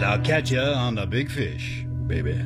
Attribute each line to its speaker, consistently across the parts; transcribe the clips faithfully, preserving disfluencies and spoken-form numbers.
Speaker 1: And I'll catch you on the big fish, baby.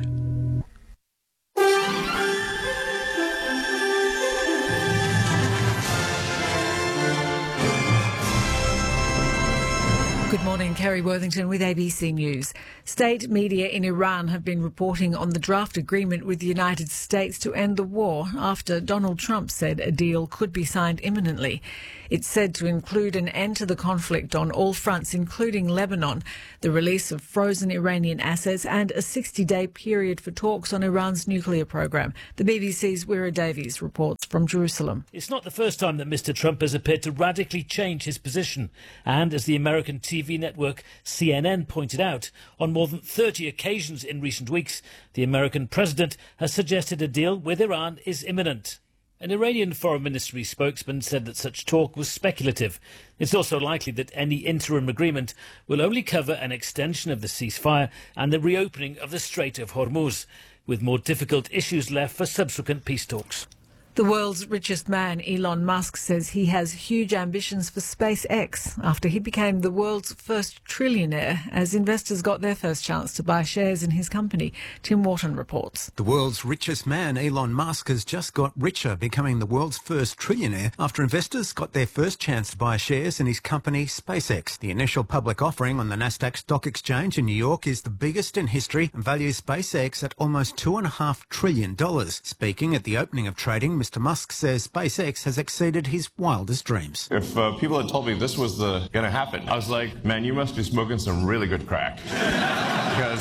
Speaker 2: Good morning, Kerry Worthington with A B C News. State media in Iran have been reporting on the draft agreement with the United States to end the war after Donald Trump said a deal could be signed imminently. It's said to include an end to the conflict on all fronts, including Lebanon, the release of frozen Iranian assets and a sixty-day period for talks on Iran's nuclear program. The B B C's Wira Davies reports from Jerusalem.
Speaker 3: It's not the first time that Mister Trump has appeared to radically change his position. And as the American T V network C N N pointed out, on more than thirty occasions in recent weeks, the American president has suggested a deal with Iran is imminent. An Iranian foreign ministry spokesman said that such talk was speculative. It's also likely that any interim agreement will only cover an extension of the ceasefire and the reopening of the Strait of Hormuz, with more difficult issues left for subsequent peace talks.
Speaker 2: The world's richest man, Elon Musk, says he has huge ambitions for SpaceX after he became the world's first trillionaire as investors got their first chance to buy shares in his company. Tim Wharton reports.
Speaker 4: The world's richest man, Elon Musk, has just got richer, becoming the world's first trillionaire after investors got their first chance to buy shares in his company, SpaceX. The initial public offering on the Nasdaq Stock Exchange in New York is the biggest in history and values SpaceX at almost two point five trillion dollars. Speaking at the opening of trading, Mister Musk says SpaceX has exceeded his wildest dreams.
Speaker 5: If uh, people had told me this was the going to happen, I was like, man, you must be smoking some really good crack. Because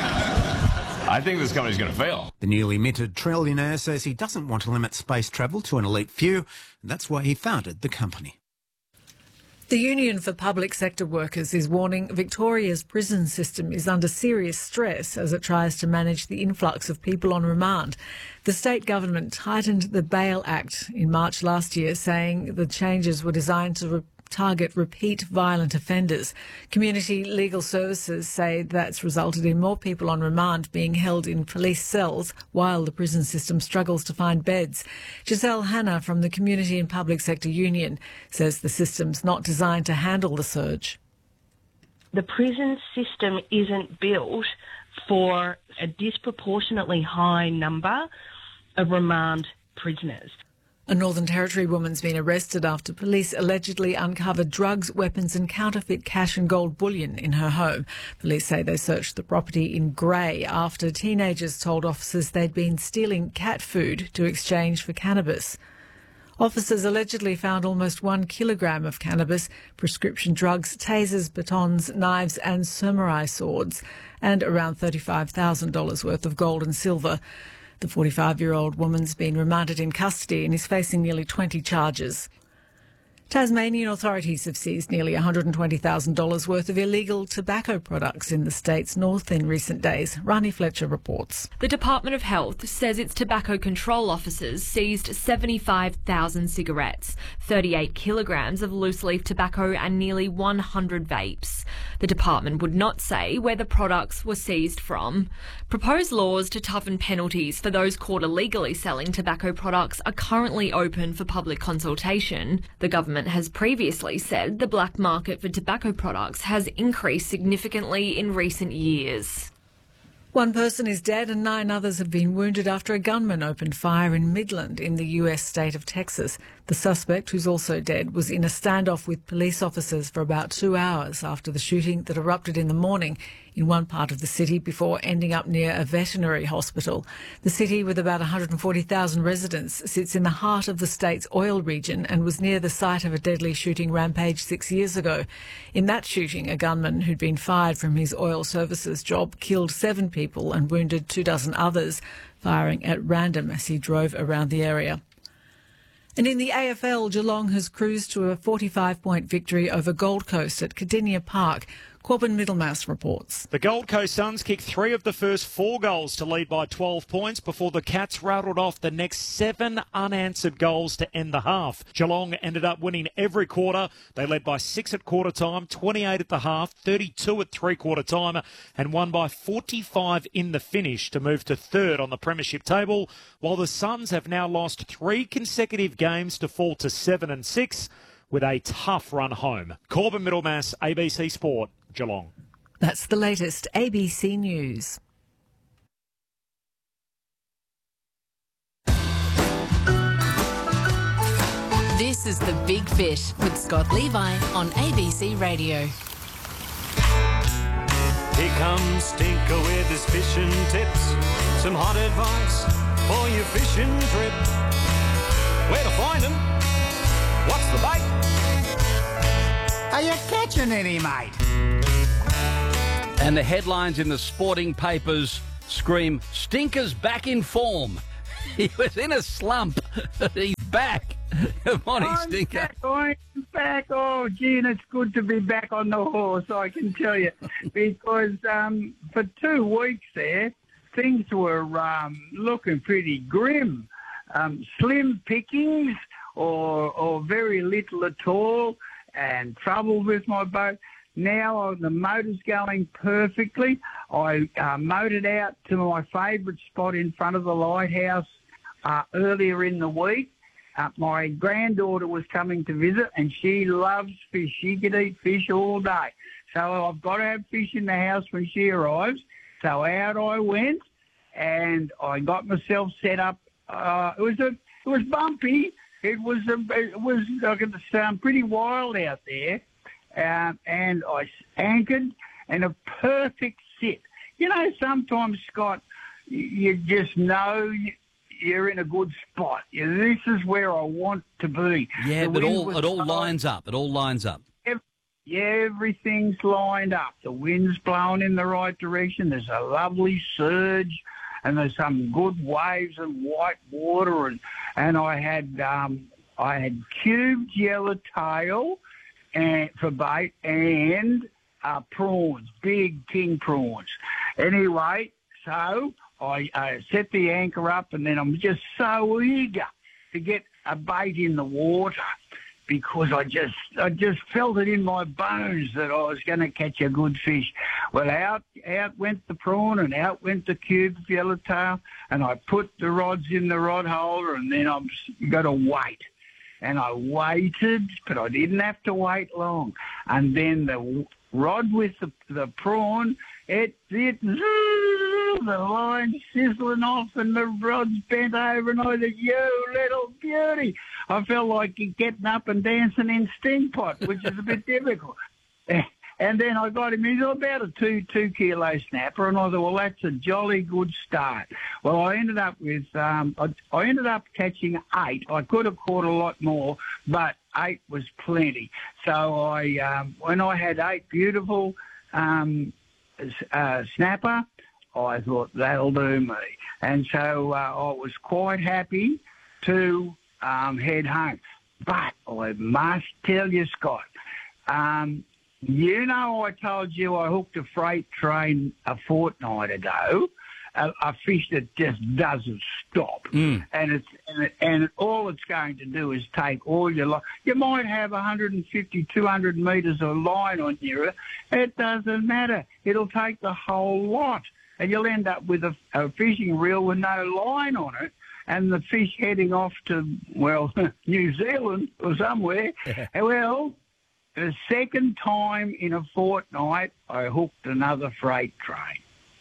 Speaker 5: I think this company's going to fail.
Speaker 4: The newly minted trillionaire says he doesn't want to limit space travel to an elite few, and that's why he founded the company.
Speaker 2: The Union for Public Sector Workers is warning Victoria's prison system is under serious stress as it tries to manage the influx of people on remand. The state government tightened the Bail Act in March last year, saying the changes were designed to re- target repeat violent offenders. Community legal services say that's resulted in more people on remand being held in police cells while the prison system struggles to find beds. Giselle Hanna from the Community and Public Sector Union says the system's not designed to handle the surge.
Speaker 6: The prison system isn't built for a disproportionately high number of remand prisoners.
Speaker 2: A Northern Territory woman's been arrested after police allegedly uncovered drugs, weapons and counterfeit cash and gold bullion in her home. Police say they searched the property in Grey after teenagers told officers they'd been stealing cat food to exchange for cannabis. Officers allegedly found almost one kilogram of cannabis, prescription drugs, tasers, batons, knives and samurai swords, and around thirty-five thousand dollars worth of gold and silver. The forty-five-year-old woman's been remanded in custody and is facing nearly twenty charges. Tasmanian authorities have seized nearly one hundred twenty thousand dollars worth of illegal tobacco products in the state's north in recent days. Rani Fletcher reports.
Speaker 7: The Department of Health says its tobacco control officers seized seventy-five thousand cigarettes, thirty-eight kilograms of loose-leaf tobacco and nearly one hundred vapes. The department would not say where the products were seized from. Proposed laws to toughen penalties for those caught illegally selling tobacco products are currently open for public consultation. The government has previously said the black market for tobacco products has increased significantly in recent years.
Speaker 2: One person is dead and nine others have been wounded after a gunman opened fire in Midland in the U S state of Texas. The suspect, who's also dead, was in a standoff with police officers for about two hours after the shooting that erupted in the morning in one part of the city before ending up near a veterinary hospital. The city, with about one hundred forty thousand residents, sits in the heart of the state's oil region and was near the site of a deadly shooting rampage six years ago. In that shooting, a gunman who'd been fired from his oil services job killed seven people and wounded two dozen others, firing at random as he drove around the area. And in the A F L, Geelong has cruised to a forty-five point victory over Gold Coast at Cardinia Park. Corbin Middlemass reports.
Speaker 8: The Gold Coast Suns kicked three of the first four goals to lead by twelve points before the Cats rattled off the next seven unanswered goals to end the half. Geelong ended up winning every quarter. They led by six at quarter time, twenty-eight at the half, thirty-two at three-quarter time, and won by forty-five in the finish to move to third on the premiership table, while the Suns have now lost three consecutive games to fall to seven and six with a tough run home. Corbin Middlemass, A B C Sport, Geelong.
Speaker 2: That's the latest A B C News.
Speaker 9: This is The Big Fish with Scott Levi on A B C Radio.
Speaker 10: Here comes Stinker with his fishing tips. Some hot advice for your fishing trip. Where to find them? What's the bait?
Speaker 11: Are you catching any, mate?
Speaker 12: And the headlines in the sporting papers scream, Stinker's back in form. He was in a slump. He's back. Good morning,
Speaker 13: I'm
Speaker 12: Stinker.
Speaker 13: Back, I'm back. Oh, gee, and it's good to be back on the horse, I can tell you. Because um, for two weeks there, things were um, looking pretty grim. Um, slim pickings or, or very little at all, and trouble with my boat. Now the motor's going perfectly. I uh, motored out to my favourite spot in front of the lighthouse uh, earlier in the week. Uh, my granddaughter was coming to visit, and she loves fish. She could eat fish all day. So I've got to have fish in the house when she arrives. So out I went, and I got myself set up. Uh, it was a, it was bumpy. It was a, it was I could sound pretty wild out there, um, and I anchored, and a perfect sit. You know, sometimes, Scott, you just know you, you're in a good spot. This is where I want to be.
Speaker 12: Yeah,
Speaker 13: The
Speaker 12: but
Speaker 13: wind
Speaker 12: all
Speaker 13: was
Speaker 12: it all
Speaker 13: so-
Speaker 12: lines up. It all lines up.
Speaker 13: Yeah, everything's lined up. The wind's blowing in the right direction. There's a lovely surge, and there's some good waves and white water. And and I had um, I had cubed yellowtail and for bait and uh, prawns, big king prawns. Anyway, so I uh, set the anchor up, and then I'm just so eager to get a bait in the water, because I just I just felt it in my bones that I was going to catch a good fish. Well, out out went the prawn, and out went the cubed yellowtail, and I put the rods in the rod holder, and then I've got to wait. And I waited, but I didn't have to wait long. And then the rod with the, the prawn, it, it, the line sizzling off, and the rod's bent over, and I said, you little beauty. I felt like getting up and dancing in Stingpot, which is a bit difficult. And then I got him, he's about a two, two kilo snapper, and I thought, well, that's a jolly good start. Well, I ended up with, um, I, I ended up catching eight. I could have caught a lot more, but eight was plenty. So I, um, when I had eight beautiful um, uh, snapper, I thought, that'll do me. And so uh, I was quite happy to um, head home. But I must tell you, Scott, um, you know, I told you I hooked a freight train a fortnight ago, a, a fish that just doesn't stop.
Speaker 12: Mm.
Speaker 13: And it's and, it, and all it's going to do is take all your line. You might have one hundred fifty, two hundred metres of line on you. It doesn't matter. It'll take the whole lot. And you'll end up with a, a fishing reel with no line on it, and the fish heading off to, well, New Zealand or somewhere. Well, the second time in a fortnight, I hooked another freight train.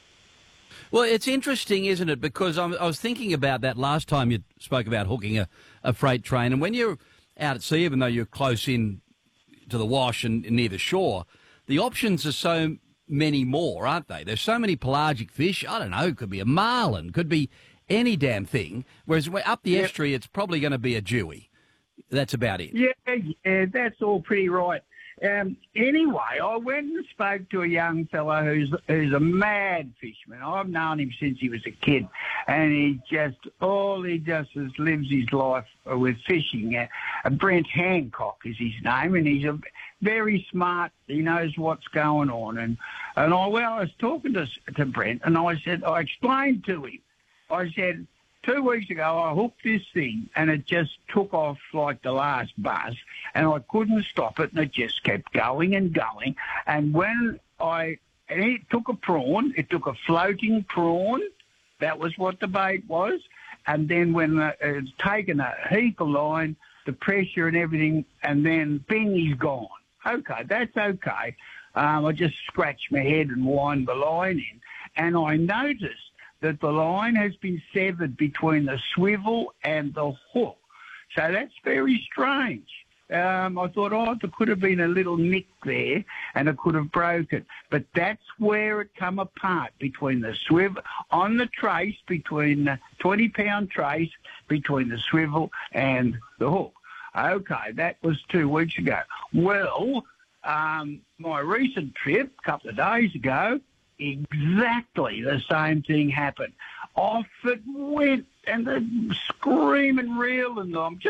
Speaker 12: Well, it's interesting, isn't it? Because I'm, I was thinking about that last time you spoke about hooking a, a freight train. And when you're out at sea, even though you're close in to the wash and near the shore, the options are so many more, aren't they? There's so many pelagic fish. I don't know, it could be a marlin, could be any damn thing. Whereas up the
Speaker 13: Yep.
Speaker 12: estuary, it's probably going to be a dewey. That's about it.
Speaker 13: Yeah, yeah, that's all pretty right. Um, anyway, I went and spoke to a young fellow who's who's a mad fisherman. I've known him since he was a kid, and he just all he does is lives his life with fishing. Uh, Brent Hancock is his name, and he's a very smart. He knows what's going on, and and I well, I was talking to to Brent, and I said I explained to him. I said, two weeks ago, I hooked this thing, and it just took off like the last buzz, and I couldn't stop it, and it just kept going and going. And when I, and it took a prawn, it took a floating prawn, that was what the bait was, and then when uh, it's taken a heap of line, the pressure and everything, and then bing, he's gone. Okay, that's okay. um, I just scratched my head and wind the line in, and I noticed that the line has been severed between the swivel and the hook. So that's very strange. Um, I thought, oh, there could have been a little nick there and it could have broken. But that's where it come apart, between the swivel, on the trace, between the twenty-pound trace, between the swivel and the hook. Okay, that was two weeks ago. Well, um, my recent trip, a couple of days ago, exactly the same thing happened. Off it went, and the screaming reel, and I'm just